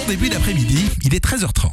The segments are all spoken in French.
bon début d'après-midi, il est 13h30.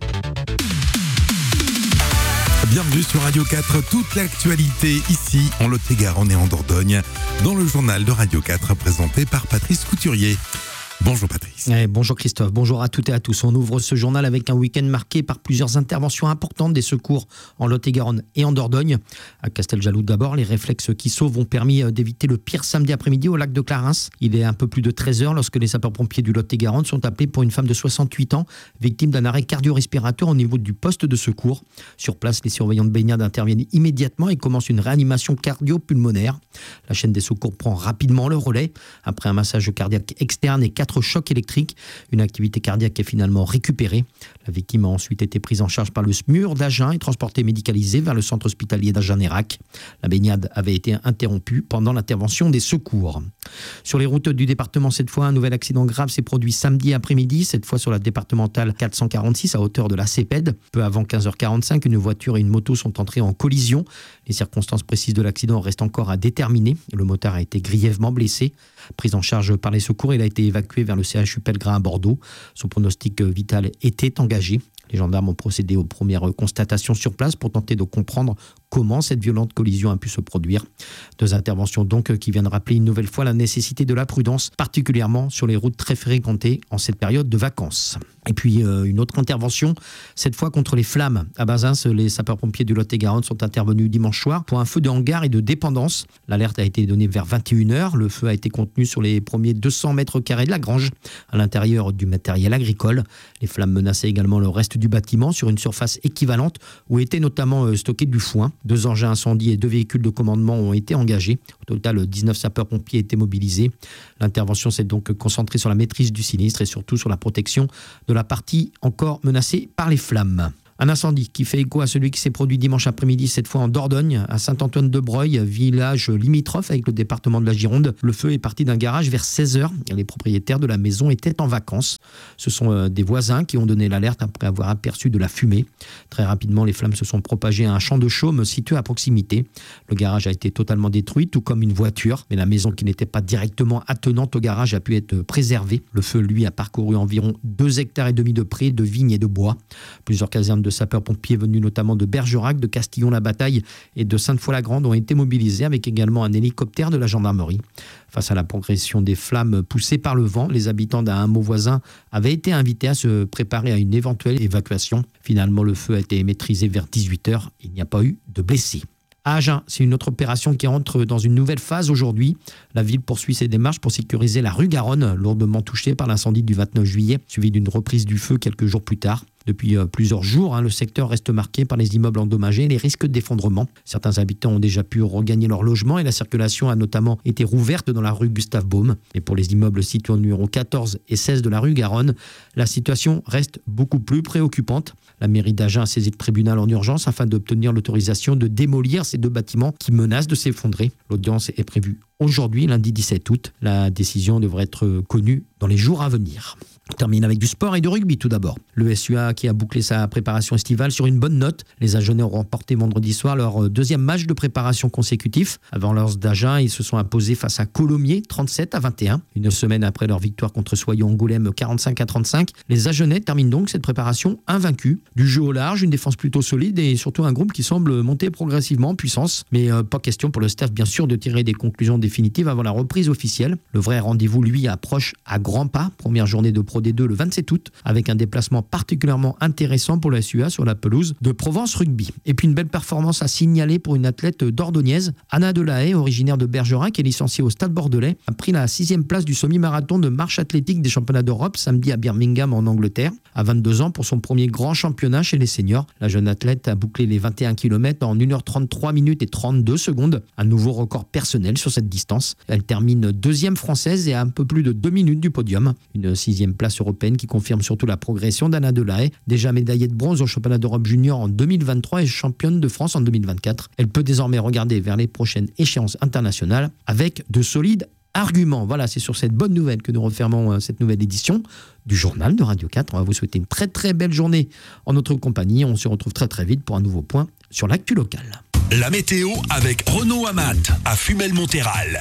Bienvenue sur Radio 4, toute l'actualité ici en Lot-et-Garonne et en Dordogne, dans le journal de Radio 4 présenté par Patrice Couturier. Bonjour Patrice. Bonjour Christophe, bonjour à toutes et à tous. On ouvre ce journal avec un week-end marqué par plusieurs interventions importantes des secours en Lot-et-Garonne et en Dordogne. À Casteljaloux d'abord, les réflexes qui sauvent ont permis d'éviter le pire samedi après-midi au lac de Clarens. Il est un peu plus de 13h lorsque les sapeurs-pompiers du Lot-et-Garonne sont appelés pour une femme de 68 ans, victime d'un arrêt cardio-respiratoire au niveau du poste de secours. Sur place, les surveillants de baignade interviennent immédiatement et commencent une réanimation cardio-pulmonaire. La chaîne des secours prend rapidement le relais. Après un massage cardiaque externe et 4 chocs électriques, une activité cardiaque est finalement récupérée. La victime a ensuite été prise en charge par le SMUR d'Agen et transportée médicalisée vers le centre hospitalier d'Agen-Nérac. La baignade avait été interrompue pendant l'intervention des secours. Sur les routes du département, cette fois, un nouvel accident grave s'est produit samedi après-midi, cette fois sur la départementale 446 à hauteur de la CEPED. Peu avant 15h45, une voiture et une moto sont entrées en collision. Les circonstances précises de l'accident restent encore à déterminer. Le motard a été grièvement blessé. Pris en charge par les secours, il a été évacué vers le CHU Pellegrin à Bordeaux. Son pronostic vital était engagé. Les gendarmes ont procédé aux premières constatations sur place pour tenter de comprendre comment cette violente collision a pu se produire. 2 interventions donc qui viennent rappeler une nouvelle fois la nécessité de la prudence, particulièrement sur les routes très fréquentées en cette période de vacances. Et puis une autre intervention, cette fois contre les flammes. À Bazins, les sapeurs-pompiers du Lot-et-Garonne sont intervenus dimanche soir pour un feu de hangar et de dépendance. L'alerte a été donnée vers 21h. Le feu a été contenu sur les premiers 200 mètres carrés de la grange, à l'intérieur du matériel agricole. Les flammes menaçaient également le reste du bâtiment sur une surface équivalente où était notamment stocké du foin. 2 engins incendies et 2 véhicules de commandement ont été engagés. Au total, 19 sapeurs-pompiers étaient mobilisés. L'intervention s'est donc concentrée sur la maîtrise du sinistre et surtout sur la protection de la partie encore menacée par les flammes. Un incendie qui fait écho à celui qui s'est produit dimanche après-midi, cette fois en Dordogne, à Saint-Antoine-de-Breuil, village limitrophe avec le département de la Gironde. Le feu est parti d'un garage vers 16h. Les propriétaires de la maison étaient en vacances. Ce sont des voisins qui ont donné l'alerte après avoir aperçu de la fumée. Très rapidement, les flammes se sont propagées à un champ de chaume situé à proximité. Le garage a été totalement détruit, tout comme une voiture. Mais la maison qui n'était pas directement attenante au garage a pu être préservée. Le feu, lui, a parcouru environ 2,5 hectares de prés, de vignes et de bois. Plusieurs casernes de sapeurs-pompiers venus notamment de Bergerac, de Castillon-la-Bataille et de Sainte-Foy-la-Grande ont été mobilisés avec également un hélicoptère de la gendarmerie. Face à la progression des flammes poussées par le vent, les habitants d'un hameau voisin avaient été invités à se préparer à une éventuelle évacuation. Finalement, le feu a été maîtrisé vers 18h. Il n'y a pas eu de blessés. À Agen, c'est une autre opération qui entre dans une nouvelle phase aujourd'hui. La ville poursuit ses démarches pour sécuriser la rue Garonne, lourdement touchée par l'incendie du 29 juillet, suivi d'une reprise du feu quelques jours plus tard. Depuis plusieurs jours, le secteur reste marqué par les immeubles endommagés et les risques d'effondrement. Certains habitants ont déjà pu regagner leur logement et la circulation a notamment été rouverte dans la rue Gustave Baume. Et pour les immeubles situés au numéro 14 et 16 de la rue Garonne, la situation reste beaucoup plus préoccupante. La mairie d'Agen a saisi le tribunal en urgence afin d'obtenir l'autorisation de démolir ces 2 bâtiments qui menacent de s'effondrer. L'audience est prévue aujourd'hui, lundi 17 août. La décision devrait être connue dans les jours à venir. On termine avec du sport et du rugby tout d'abord. Le SUA qui a bouclé sa préparation estivale sur une bonne note. Les Agenais ont remporté vendredi soir leur 2e match de préparation consécutif. Avant l'Anse d'Agen, ils se sont imposés face à Colomiers 37-21. Une semaine après leur victoire contre Soyons-Angoulême 45-35, les Agenais terminent donc cette préparation invaincus. Du jeu au large, une défense plutôt solide et surtout un groupe qui semble monter progressivement en puissance. Mais pas question pour le staff bien sûr de tirer des conclusions définitives avant la reprise officielle. Le vrai rendez-vous lui approche à grands pas. Première journée de Pro D2 le 27 août, avec un déplacement particulièrement intéressant pour la SUA sur la pelouse de Provence Rugby. Et puis une belle performance à signaler pour une athlète dordognaise. Anna Delahaye, originaire de Bergerac et licenciée au Stade Bordelais, a pris la 6e place du semi-marathon de marche athlétique des championnats d'Europe samedi à Birmingham en Angleterre. À 22 ans, pour son premier grand championnat chez les seniors, la jeune athlète a bouclé les 21 km en 1h33 minutes et 32 secondes. Un nouveau record personnel sur cette distance. Elle termine 2e française et à un peu plus de 2 minutes du podium. Une 6e place européenne qui confirme surtout la progression d'Anna Delahaye, déjà médaillée de bronze au championnat d'Europe junior en 2023 et championne de France en 2024. Elle peut désormais regarder vers les prochaines échéances internationales avec de solides arguments. Voilà, c'est sur cette bonne nouvelle que nous refermons cette nouvelle édition du journal de Radio 4. On va vous souhaiter une très très belle journée en notre compagnie. On se retrouve très très vite pour un nouveau point sur l'actu locale. La météo avec Renaud Amat à Fumel-Montéral.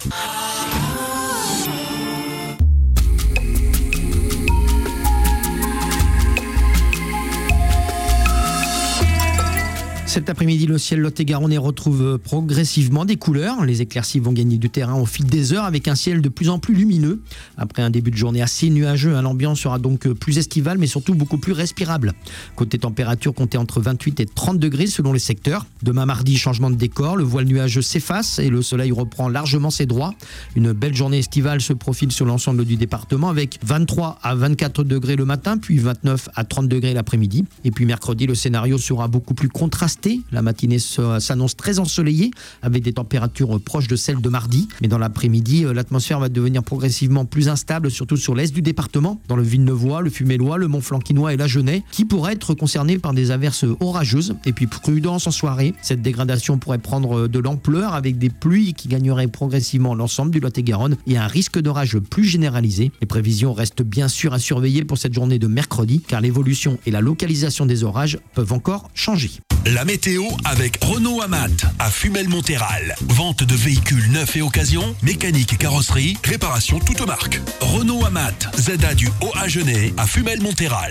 Cet après-midi, le ciel lot-et-garonnais retrouve progressivement des couleurs. Les éclaircies vont gagner du terrain au fil des heures avec un ciel de plus en plus lumineux. Après un début de journée assez nuageux, l'ambiance sera donc plus estivale mais surtout beaucoup plus respirable. Côté température, comptez entre 28 et 30 degrés selon les secteurs. Demain mardi, changement de décor, le voile nuageux s'efface et le soleil reprend largement ses droits. Une belle journée estivale se profile sur l'ensemble du département avec 23 à 24 degrés le matin, puis 29 à 30 degrés l'après-midi. Et puis mercredi, le scénario sera beaucoup plus contrasté. La matinée s'annonce très ensoleillée avec des températures proches de celles de mardi. Mais dans l'après-midi, l'atmosphère va devenir progressivement plus instable, surtout sur l'est du département, dans le Villeneuvois, le Fumellois, le Mont-Flanquinois et l'Agenais, qui pourraient être concernés par des averses orageuses. Et puis prudence en soirée. Cette dégradation pourrait prendre de l'ampleur avec des pluies qui gagneraient progressivement l'ensemble du Lot-et-Garonne et un risque d'orage plus généralisé. Les prévisions restent bien sûr à surveiller pour cette journée de mercredi, car l'évolution et la localisation des orages peuvent encore changer. La météo avec Renault Amat à Fumel-Monthéral. Vente de véhicules neufs et occasion, mécanique et carrosserie, réparation toute marque. Renault Amat, ZA du Haut-Agenais à Fumel-Monthéral.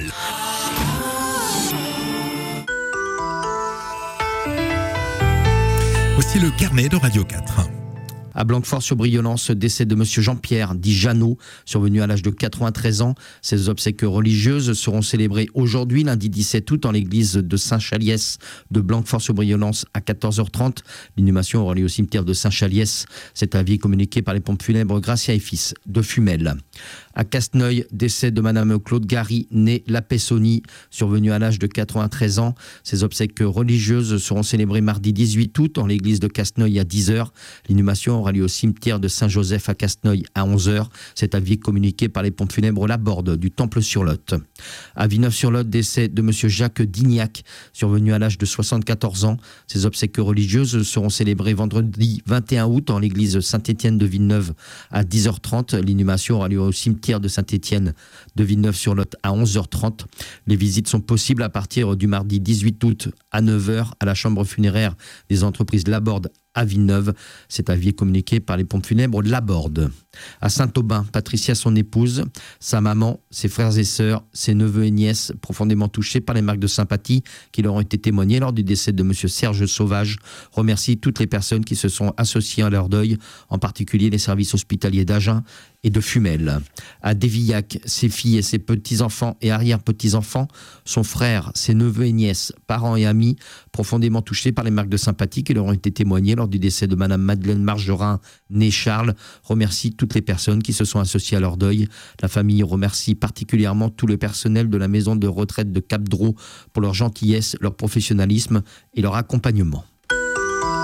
Voici le carnet de Radio 4. À Blanquefort-sur-Brionne, décès de M. Jean-Pierre, dit Jeannot, survenu à l'âge de 93 ans. Ses obsèques religieuses seront célébrées aujourd'hui, lundi 17 août, en l'église de Saint-Chaliès de Blanquefort-sur-Brionne à 14h30. L'inhumation aura lieu au cimetière de Saint-Chaliès. Cet avis communiqué par les pompes funèbres Gracia et Fils de Fumel. À Casneuil, décès de Madame Claude Gary, née Lapessoni, survenue à l'âge de 93 ans. Ses obsèques religieuses seront célébrées mardi 18 août en l'église de Casneuil à 10h. L'inhumation aura lieu au cimetière de Saint-Joseph à Casneuil à 11h. Cet avis communiqué par les pompes funèbres Laborde du Temple-sur-Lot. À Villeneuve-sur-Lot, décès de M. Jacques Dignac, survenu à l'âge de 74 ans. Ses obsèques religieuses seront célébrées vendredi 21 août en l'église Saint-Étienne de Villeneuve à 10h30. L'inhumation aura lieu au cimetière de Saint-Étienne de Villeneuve-sur-Lot à 11h30. Les visites sont possibles à partir du mardi 18 août à 9h à la chambre funéraire des entreprises Laborde à Villeneuve. Cet avis est communiqué par les pompes funèbres Laborde. À Saint-Aubin, Patricia, son épouse, sa maman, ses frères et sœurs, ses neveux et nièces, profondément touchés par les marques de sympathie qui leur ont été témoignées lors du décès de M. Serge Sauvage, remercie toutes les personnes qui se sont associées à leur deuil, en particulier les services hospitaliers d'Agen et de Fumel. À Dévillac, ses filles et ses petits-enfants et arrière-petits-enfants, son frère, ses neveux et nièces, parents et amis, profondément touchés par les marques de sympathie qui leur ont été témoignées lors du décès de Madame Madeleine Margerin, née Charles, remercie toutes les personnes qui se sont associées à leur deuil. La famille remercie particulièrement tout le personnel de la maison de retraite de Cap-Dro pour leur gentillesse, leur professionnalisme et leur accompagnement.